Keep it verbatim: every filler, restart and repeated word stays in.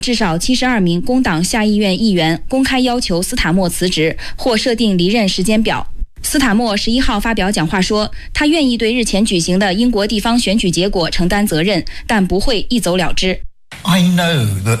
至少七十二名工党下议院议员公开要求斯塔默辞职或设定离任时间表。斯塔默十一号发表讲话说，他愿意对日前举行的英国地方选举结果承担责任，但不会一走了之。 I know that